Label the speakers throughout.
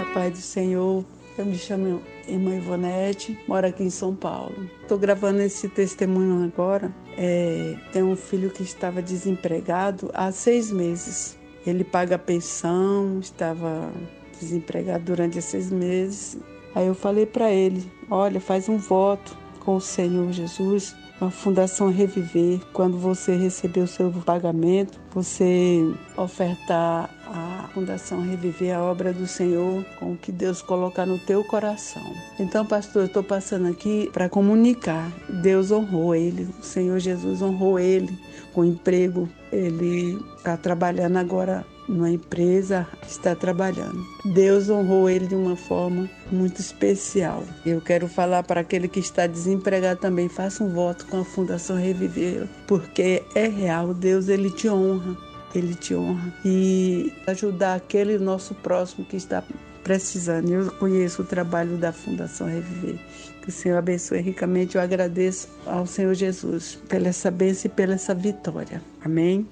Speaker 1: Paz do Senhor, eu me chamo Irmã Ivonete, moro aqui em São Paulo. Estou gravando esse testemunho agora. Tem um filho que estava desempregado há 6 meses. Ele paga pensão, estava desempregado durante esses 6 meses. Aí eu falei para ele, olha, faz um voto com o Senhor Jesus, a Fundação Reviver. Quando você receber o seu pagamento, você ofertar à Fundação Reviver a obra do Senhor com o que Deus colocar no teu coração. Então, pastor, eu estou passando aqui para comunicar. Deus honrou ele, o Senhor Jesus honrou ele com emprego. Ele está trabalhando agora numa empresa, está trabalhando. Deus honrou ele de uma forma muito especial. Eu quero falar para aquele que está desempregado também, faça um voto com a Fundação Reviver, porque é real, Deus, ele te honra. Ele te honra. E ajudar aquele nosso próximo que está precisando. Eu conheço o trabalho da Fundação Reviver. Que o Senhor abençoe ricamente. Eu agradeço ao Senhor Jesus pela essa bênção e pela essa vitória. Amém?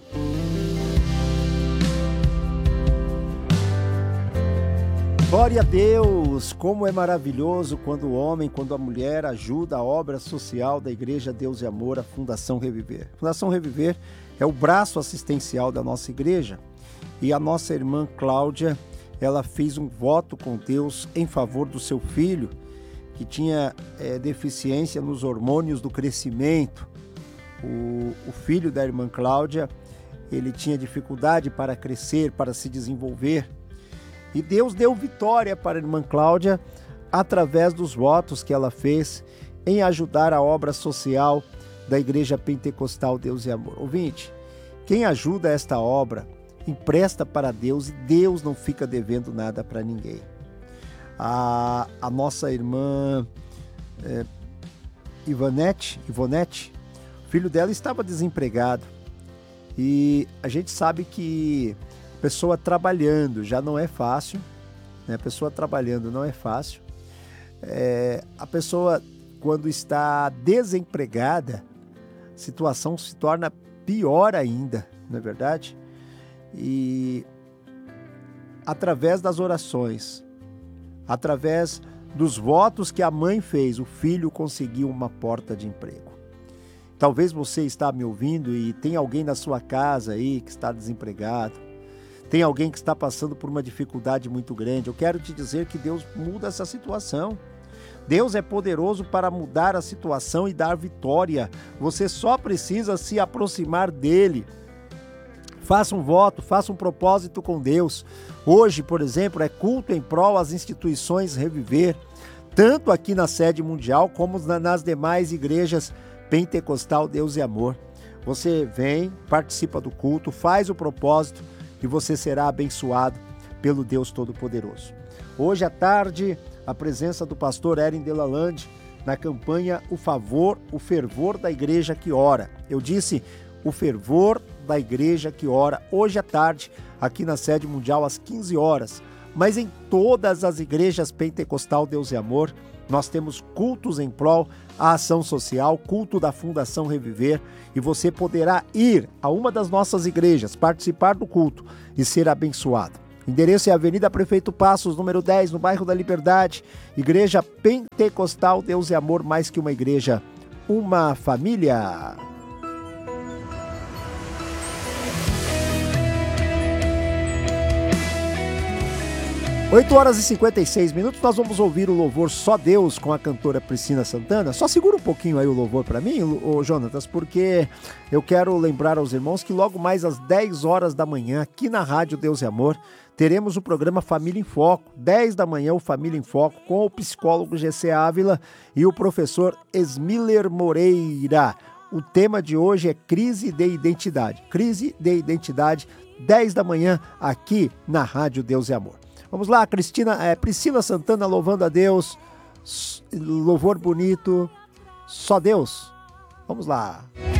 Speaker 2: Glória a Deus! Como é maravilhoso quando o homem, quando a mulher ajuda a obra social da Igreja Deus e Amor, a Fundação Reviver. A Fundação Reviver é o braço assistencial da nossa igreja e a nossa irmã Cláudia, ela fez um voto com Deus em favor do seu filho, que tinha deficiência nos hormônios do crescimento. O filho da irmã Cláudia, ele tinha dificuldade para crescer, para se desenvolver. E Deus deu vitória para a irmã Cláudia através dos votos que ela fez em ajudar a obra social da Igreja Pentecostal Deus e Amor. Ouvinte, quem ajuda esta obra, empresta para Deus e Deus não fica devendo nada para ninguém. A nossa irmã Ivonete, o filho dela estava desempregado e a gente sabe que pessoa trabalhando já não é fácil, né? A pessoa trabalhando não é fácil. A pessoa, quando está desempregada, a situação se torna pior ainda, não é verdade? E através das orações, através dos votos que a mãe fez, o filho conseguiu uma porta de emprego. Talvez você está me ouvindo e tem alguém na sua casa aí que está desempregado, tem alguém que está passando por uma dificuldade muito grande. Eu quero te dizer que Deus muda essa situação. Deus é poderoso para mudar a situação e dar vitória. Você só precisa se aproximar dele. Faça um voto, faça um propósito com Deus. Hoje, por exemplo, é culto em prol às instituições Reviver, tanto aqui na sede mundial como nas demais igrejas Pentecostal Deus e Amor. Você vem, participa do culto, faz o propósito, e você será abençoado pelo Deus Todo-Poderoso. Hoje à tarde, a presença do pastor Eren Delalande na campanha O Favor, o Fervor da Igreja que Ora. Eu disse o fervor da Igreja que Ora, hoje à tarde, aqui na sede mundial às 15 horas. Mas em todas as igrejas Pentecostal Deus e Amor, nós temos cultos em prol à ação social, culto da Fundação Reviver, e você poderá ir a uma das nossas igrejas, participar do culto e ser abençoado. O endereço é Avenida Prefeito Passos, número 10, no bairro da Liberdade, Igreja Pentecostal Deus e Amor, mais que uma igreja, uma família. 8h56, nós vamos ouvir o louvor Só Deus com a cantora Priscila Santana. Só segura um pouquinho aí o louvor para mim, Jonatas, porque eu quero lembrar aos irmãos que logo mais às 10 horas da manhã, aqui na Rádio Deus e Amor, teremos o programa Família em Foco. 10 da manhã, o Família em Foco, com o psicólogo GC Ávila e o professor Esmiller Moreira. O tema de hoje é crise de identidade. Crise de identidade, 10 da manhã, aqui na Rádio Deus e Amor. Vamos lá, Priscila Santana louvando a Deus, louvor bonito, só Deus. Vamos lá.